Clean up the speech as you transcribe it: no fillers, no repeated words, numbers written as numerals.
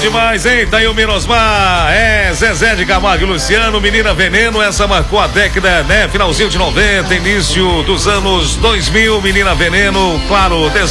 demais, hein? Tá aí o Minosmar, Zezé de Camargo e Luciano, Menina Veneno, essa marcou a década, né? Finalzinho de 90, início dos anos 2000, Menina Veneno, claro,